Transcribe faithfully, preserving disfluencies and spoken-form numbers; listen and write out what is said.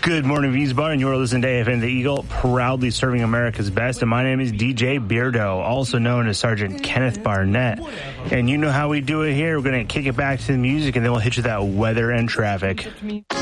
Good morning, V's Bar, and you're listening to A F M The Eagle, proudly serving America's best. And my name is D J Beardo, also known as Sergeant Kenneth Barnett. And you know how we do it here. We're going to kick it back to the music, and then we'll hit you that weather and traffic.